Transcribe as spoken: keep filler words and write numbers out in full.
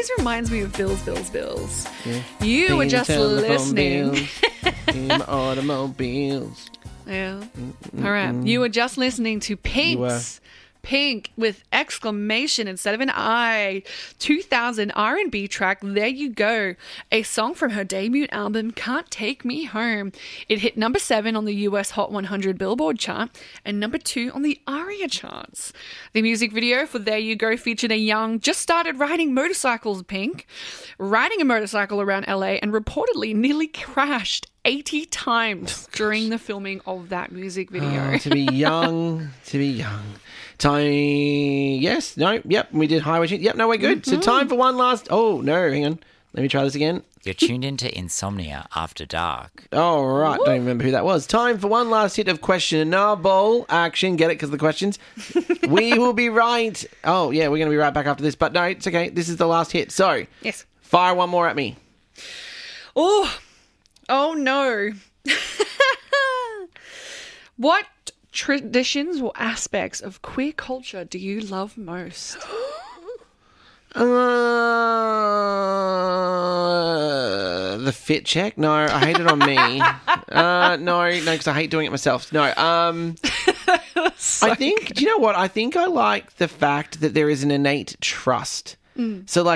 always reminds me of Bills, Bills, Bills. Yeah. You Paying were just telephone listening. bills in my automobiles. Yeah. All right. You were just listening to Pink's Pink with exclamation instead of an I. two thousand R and B track, There You Go. A song from her debut album, Can't Take Me Home. It hit number seven on the U S Hot one hundred Billboard chart and number two on the ARIA charts. The music video for There You Go featured a young, just started riding motorcycles Pink, riding a motorcycle around L A and reportedly nearly crashed eighty times during the filming of that music video. Oh, to be young, to be young. Time, yes, no, yep, we did Highway Tunes. Yep, no, we're good. Mm-hmm. So time for one last, oh, no, hang on. Let me try this again. You're tuned into Insomnia After Dark. Oh, right, don't even remember who that was. Time for one last hit of questionable action. Get it, because the questions. We will be right. Oh, yeah, we're going to be right back after this. But no, it's okay. This is the last hit. So, Yes. fire one more at me. Oh, oh no. What traditions or aspects of queer culture do you love most? Uh, the fit check? No, I hate it on me. uh, no, no, because I hate doing it myself. No, um, So I think, do you know what? I think I like the fact that there is an innate trust. So, like,